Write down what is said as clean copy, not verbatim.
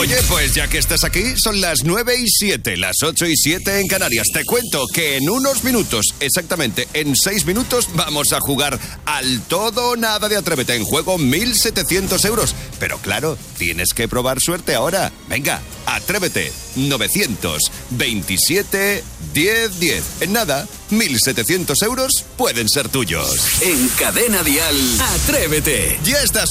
Oye, pues ya que estás aquí, son las 9:07, las 8:07 en Canarias. Te cuento que en unos minutos, exactamente en 6 minutos, vamos a jugar al todo o nada de Atrévete. En juego 1.700 euros. Pero claro, tienes que probar suerte ahora. Venga, Atrévete. 927 1010. En nada, 1.700 euros pueden ser tuyos. En Cadena Dial, Atrévete. Ya estás